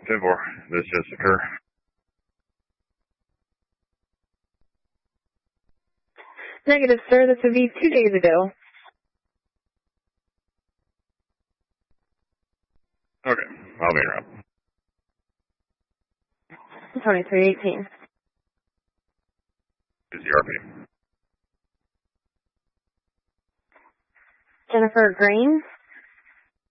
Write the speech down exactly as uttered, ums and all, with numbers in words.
ten four, this just occurred. Negative, sir. This would be two days ago. Okay, I'll be around. twenty-three eighteen. Is the R P? Jennifer Green.